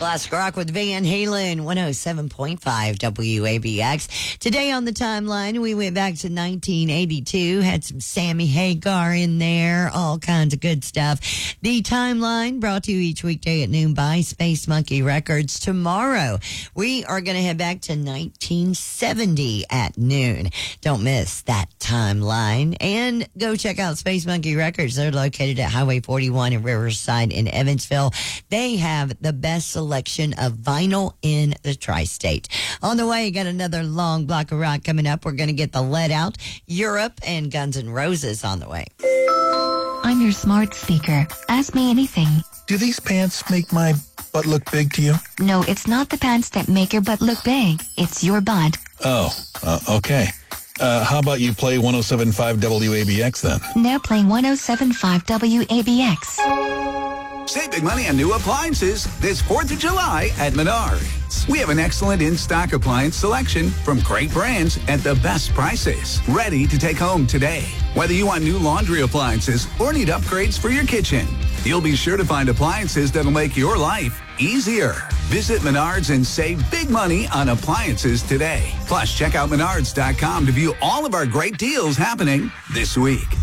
Classic Rock with Van Halen, 107.5 WABX. Today on the timeline, we went back to 1982, had some Sammy Hagar in there, all kinds of good stuff. The timeline brought to you each weekday at noon by Space Monkey Records. Tomorrow, we are going to head back to 1970 at noon. Don't miss that timeline. And go check out Space Monkey Records. They're located at Highway 41 in Riverside in Evansville. They have the best selection of vinyl in the tri-state. On the way, you got another long block of rock coming up. We're going to get the Let Out, Europe, and Guns N' Roses on the way. I'm your smart speaker. Ask me anything. Do these pants make my butt look big to you? No, it's not the pants that make your butt look big. It's your butt. Oh, okay. How about you play 107.5 WABX then? Now playing 107.5 WABX. Save big money on new appliances this 4th of July at Menards. We have an excellent in-stock appliance selection from great brands at the best prices. Ready to take home today. Whether you want new laundry appliances or need upgrades for your kitchen, you'll be sure to find appliances that'll make your life easier. Visit Menards and save big money on appliances today. Plus, check out Menards.com to view all of our great deals happening this week.